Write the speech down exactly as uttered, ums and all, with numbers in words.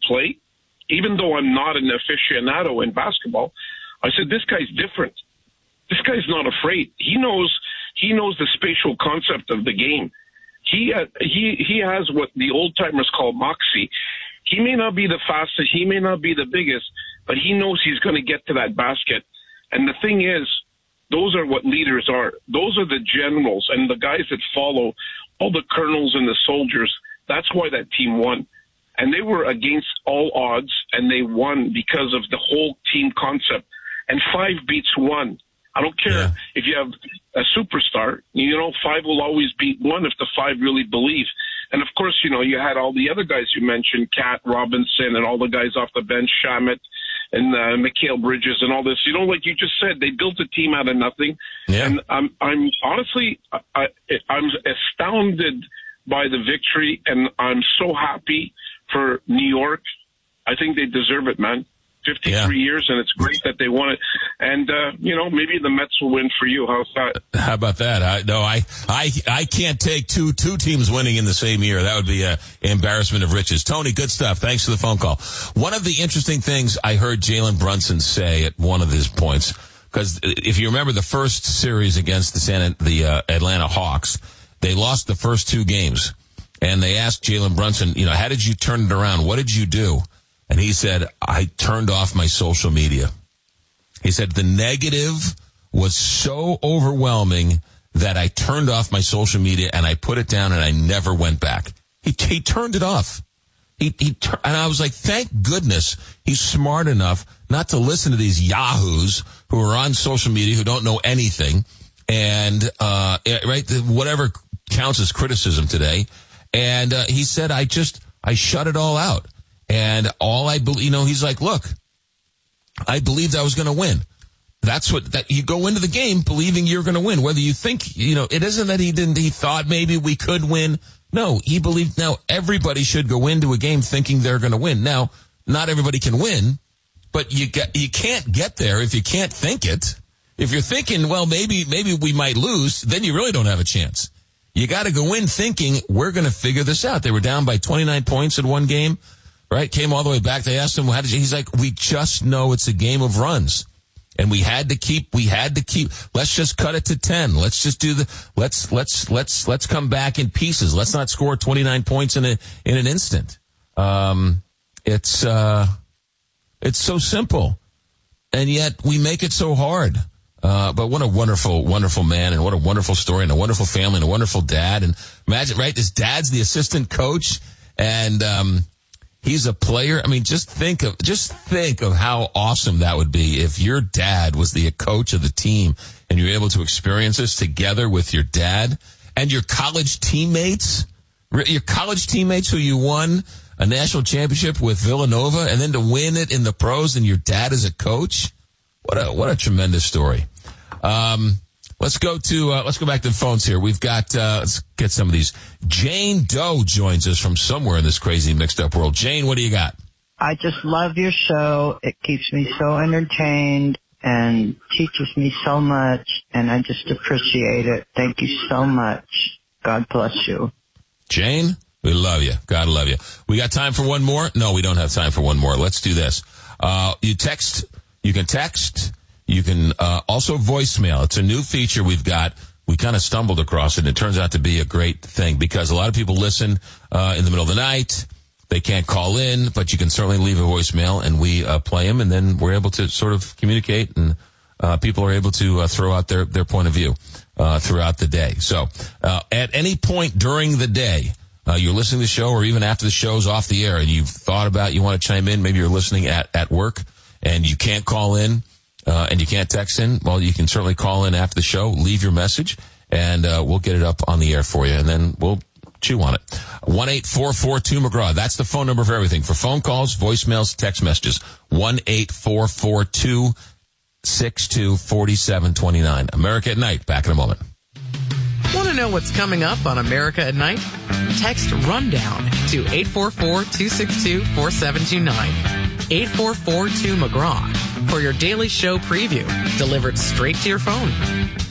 play, even though I'm not an aficionado in basketball, I said, this guy's different. This guy's not afraid. He knows he knows the spatial concept of the game. He uh, he he has what the old-timers call moxie. He may not be the fastest, he may not be the biggest, but he knows he's going to get to that basket. And the thing is, those are what leaders are. Those are the generals and the guys that follow, all the colonels and the soldiers. That's why that team won. And they were against all odds, and they won because of the whole team concept. And five beats one. I don't care yeah. if you have a superstar. You know, five will always beat one if the five really believe. And, of course, you know, you had all the other guys you mentioned, Cat Robinson and all the guys off the bench, Shamet and uh, Mikal Bridges and all this. You know, like you just said, they built a team out of nothing. Yeah. And I'm, I'm honestly, I, I'm astounded by the victory, and I'm so happy for New York. I think they deserve it, man. fifty-three yeah. years, and it's great that they won it. And, uh, you know, maybe the Mets will win for you. How's that? How about that? I, no, I, I, I can't take two, two teams winning in the same year. That would be an embarrassment of riches. Tony, good stuff. Thanks for the phone call. One of the interesting things I heard Jalen Brunson say at one of his points, because if you remember the first series against the San, the uh, Atlanta Hawks, they lost the first two games. And they asked Jalen Brunson, you know, how did you turn it around? What did you do? And he said, I turned off my social media. He said, the negative was so overwhelming that I turned off my social media and I put it down and I never went back. He, he turned it off. He, he, and I was like, thank goodness he's smart enough not to listen to these yahoos who are on social media who don't know anything. And, uh, right, whatever counts as criticism today. And, uh, he said, I just, I shut it all out. And all I believe, you know, he's like, look, I believed I was going to win. That's what, that you go into the game believing you're going to win. Whether you think, you know, it isn't that he didn't, he thought maybe we could win. No, he believed. Now, everybody should go into a game thinking they're going to win. Now, not everybody can win, but you get, you can't get there if you can't think it. If you're thinking, well, maybe, maybe we might lose, then you really don't have a chance. You got to go in thinking we're going to figure this out. They were down by twenty-nine points in one game. Right? Came all the way back. They asked him, how did you, he's like, we just know it's a game of runs. And we had to keep, we had to keep, let's just cut it to ten. Let's just do the, let's, let's, let's, let's come back in pieces. Let's not score twenty-nine points in a, in an instant. Um, it's, uh, it's so simple. And yet we make it so hard. Uh, but what a wonderful, wonderful man, and what a wonderful story, and a wonderful family, and a wonderful dad. And imagine, right? His dad's the assistant coach, and, um, he's a player. I mean, just think of, just think of how awesome that would be if your dad was the coach of the team and you're able to experience this together with your dad and your college teammates, your college teammates who you won a national championship with Villanova, and then to win it in the pros and your dad is a coach. What a, what a tremendous story. Um, Let's go to, uh, let's go back to the phones here. We've got, uh, let's get some of these. Jane Doe joins us from somewhere in this crazy mixed up world. Jane, what do you got? I just love your show. It keeps me so entertained and teaches me so much, and I just appreciate it. Thank you so much. God bless you. Jane, we love you. God love you. We got time for one more? No, we don't have time for one more. Let's do this. Uh, you text, you can text. You can uh, also voicemail. It's a new feature we've got. We kind of stumbled across it, and it turns out to be a great thing because a lot of people listen uh, in the middle of the night. They can't call in, but you can certainly leave a voicemail, and we uh, play them, and then we're able to sort of communicate, and uh, people are able to uh, throw out their, their point of view uh, throughout the day. So uh, at any point during the day, uh, you're listening to the show, or even after the show's off the air, and you've thought about, you want to chime in, maybe you're listening at, at work, and you can't call in, Uh, and you can't text in, well, you can certainly call in after the show, leave your message, and uh, we'll get it up on the air for you, and then we'll chew on it. one eight four four two McGraw. That's the phone number for everything. For phone calls, voicemails, text messages. one eight four four two six two four seven two nine. America at Night. Back in a moment. Want to know what's coming up on America at Night? Text RUNDOWN to eight four four two six two four seven two nine. eight four four two McGraw for your daily show preview delivered straight to your phone.